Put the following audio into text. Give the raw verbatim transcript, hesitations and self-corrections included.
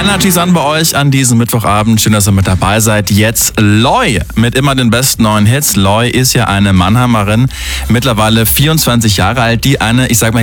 Energies an bei euch an diesem Mittwochabend. Schön, dass ihr mit dabei seid. Jetzt Loi mit immer den besten neuen Hits. Loi ist ja eine Mannheimerin, mittlerweile vierundzwanzig Jahre alt, die eine, ich sag mal,